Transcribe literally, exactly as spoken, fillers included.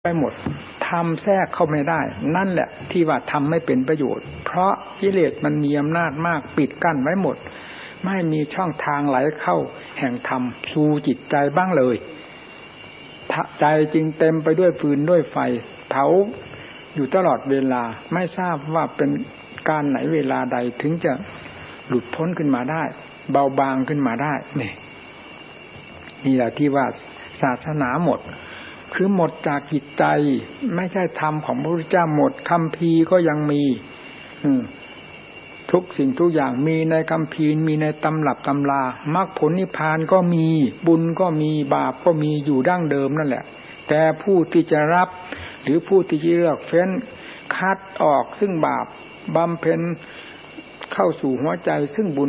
ไปหมดทำแทรกเข้าไม่ได้นั่นแหละที่ว่าทำไม่เป็นประโยชน์เพราะกิเลสมันมีอำนาจมากปิดกั้นไว้หมดไม่มีช่องทางไหลเข้าแห่งธรรมสู่จิตใจบ้างเลยใจจริงเต็มไปด้วยฟืนด้วยไฟเผาอยู่ตลอดเวลาไม่ทราบว่าเป็นการไหนเวลาใดถึงจะหลุดพ้นขึ้นมาได้เบาบางขึ้นมาได้นี่นี่แหละที่ว่าศาสนาหมดคือหมดจากจิตใจไม่ใช่ธรรมของพระพุทธเจ้าหมดคัมภีร์ก็ยังมีทุกสิ่งทุกอย่างมีในคัมภีร์มีในตำรับตำรามรรคผลนิพพานก็มีบุญก็มีบาปก็มีอยู่ดั้งเดิมนั่นแหละแต่ผู้ที่จะรับหรือผู้ที่จะเลือกเฟ้นคัดออกซึ่งบาปบำเพ็ญเข้าสู่หัวใจซึ่งบุญ